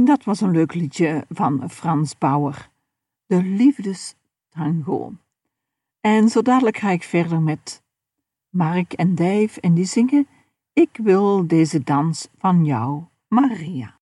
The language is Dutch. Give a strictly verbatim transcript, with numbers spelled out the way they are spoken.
dat was een leuk liedje van Frans Bauer, de Liefdestango. En zo dadelijk ga ik verder met Mark en Dave en die zingen Ik wil deze dans van jou, Maria.